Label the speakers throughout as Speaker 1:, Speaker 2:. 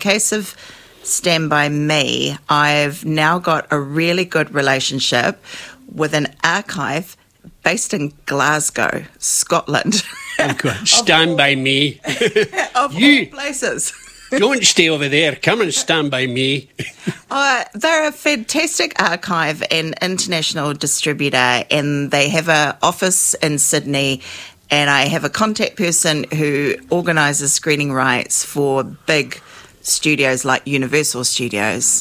Speaker 1: case of Stand By Me, I've now got a really good relationship with an archive based in Glasgow, Scotland.
Speaker 2: Oh, God. Stand By Me.
Speaker 1: Of all places.
Speaker 2: Don't stay over there. Come and stand by me.
Speaker 1: They're a fantastic archive and international distributor, and they have an office in Sydney, and I have a contact person who organises screening rights for big studios like Universal Studios.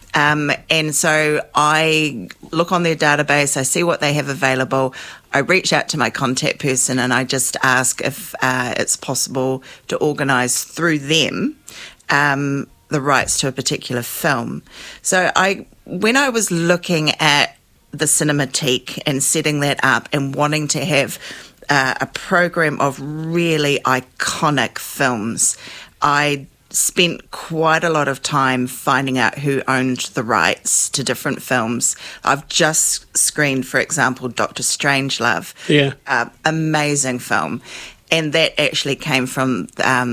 Speaker 1: And so I look on their database, I see what they have available, I reach out to my contact person and I just ask if it's possible to organise through them the rights to a particular film. So when I was looking at the Cinematheque and setting that up and wanting to have a program of really iconic films, I spent quite a lot of time finding out who owned the rights to different films. I've just screened, for example, Dr. Strangelove.
Speaker 2: Yeah.
Speaker 1: Amazing film. And that actually came from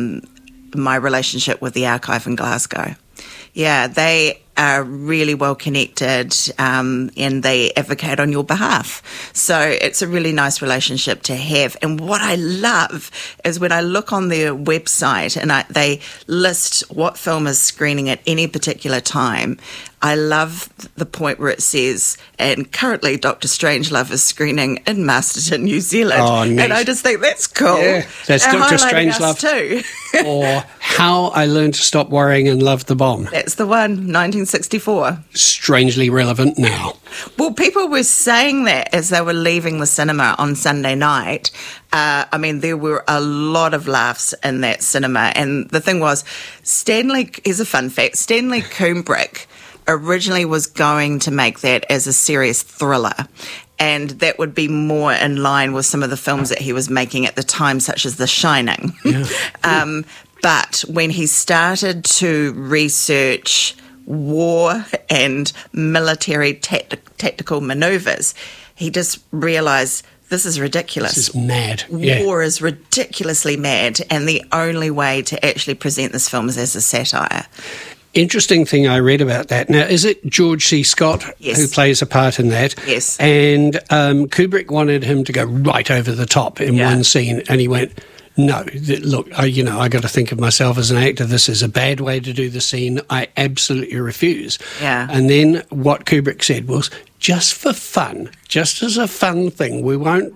Speaker 1: my relationship with the archive in Glasgow. Yeah, they are really well connected and they advocate on your behalf. So it's a really nice relationship to have. And what I love is when I look on their website and they list what film is screening at any particular time. I love the point where it says, and currently Dr. Strangelove is screening in Masterton, New Zealand.
Speaker 2: Oh, neat.
Speaker 1: And I just think that's cool.
Speaker 2: Yeah, that's
Speaker 1: They're
Speaker 2: Dr.
Speaker 1: highlighting us
Speaker 2: Strangelove
Speaker 1: too.
Speaker 2: Or How I Learned to Stop Worrying and Love the Bomb.
Speaker 1: That's the one, 1964.
Speaker 2: Strangely relevant now.
Speaker 1: Well, people were saying that as they were leaving the cinema on Sunday night. I mean, there were a lot of laughs in that cinema. And the thing was, here's a fun fact, Stanley Kubrick originally was going to make that as a serious thriller. And that would be more in line with some of the films that he was making at the time, such as The Shining. Yeah. But when he started to research war and military tactical maneuvers, he just realised this is ridiculous.
Speaker 2: This is mad.
Speaker 1: War is ridiculously mad, and the only way to actually present this film is as a satire.
Speaker 2: Interesting thing I read about that. Now, is it George C. Scott who plays a part in that?
Speaker 1: Yes.
Speaker 2: And Kubrick wanted him to go right over the top in one scene, and he went, no, look, I got to think of myself as an actor. This is a bad way to do the scene. I absolutely refuse.
Speaker 1: Yeah.
Speaker 2: And then what Kubrick said was, just for fun, just as a fun thing, we won't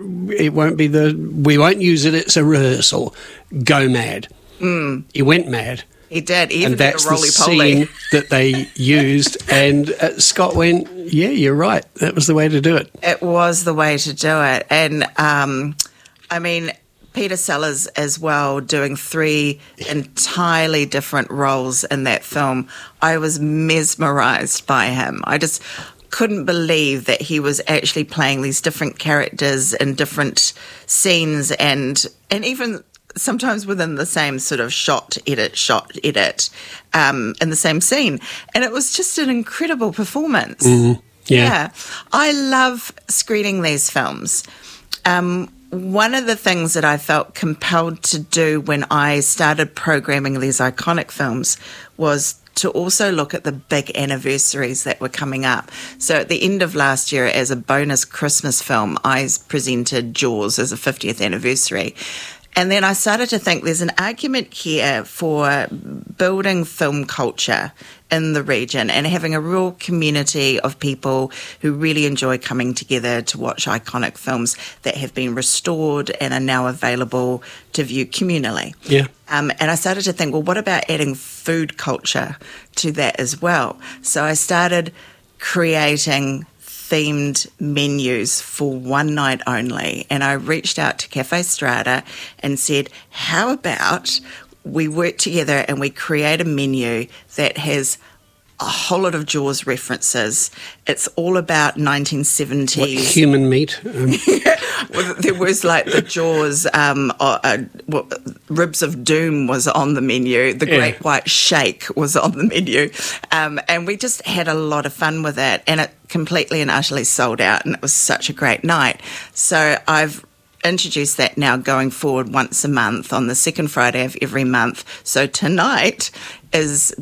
Speaker 2: use it. It's a rehearsal. Go mad. He went mad.
Speaker 1: He did, even
Speaker 2: and that's
Speaker 1: a roly-poly.
Speaker 2: the scene that they used. And Scott went, yeah, you're right. That was the way to do it.
Speaker 1: It was the way to do it. And, I mean, Peter Sellers as well, doing 3 entirely different roles in that film. I was mesmerised by him. I just couldn't believe that he was actually playing these different characters in different scenes and even sometimes within the same sort of shot edit in the same scene. And it was just an incredible performance.
Speaker 2: Mm-hmm. Yeah.
Speaker 1: I love screening these films. One of the things that I felt compelled to do when I started programming these iconic films was to also look at the big anniversaries that were coming up. So at the end of last year, as a bonus Christmas film, I presented Jaws as a 50th anniversary. And then I started to think there's an argument here for building film culture in the region and having a real community of people who really enjoy coming together to watch iconic films that have been restored and are now available to view communally.
Speaker 2: Yeah.
Speaker 1: And I started to think, well, what about adding food culture to that as well? So I started creating themed menus for one night only. And I reached out to Cafe Strata and said, how about we work together and we create a menu that has a whole lot of Jaws references. It's all about 1970s.
Speaker 2: What, human meat?
Speaker 1: Well, there was like the Jaws, Ribs of Doom was on the menu. The Great White Shake was on the menu. And we just had a lot of fun with it. And it completely and utterly sold out. And it was such a great night. So I've introduced that now going forward once a month on the second Friday of every month. So tonight is